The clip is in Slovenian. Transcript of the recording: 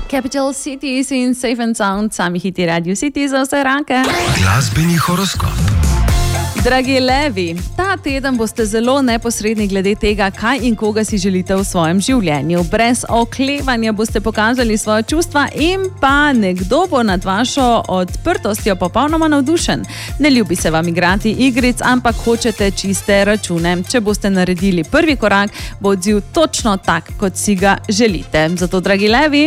Capital Cities in Safe and Sound, sami hiti Radio City za vse rake. Glasbeni horoskop. Dragi levi, ta teden boste zelo neposredni glede tega, kaj in koga si želite v svojem življenju. Brez oklevanja boste pokazali svoje čustva in pa nekdo bo nad vašo odprtostjo popolnoma navdušen. Ne ljubi se vam igrati igric, ampak hočete čiste račune. Če boste naredili prvi korak, bo odziv točno tak, kot si ga želite. Zato, dragi levi,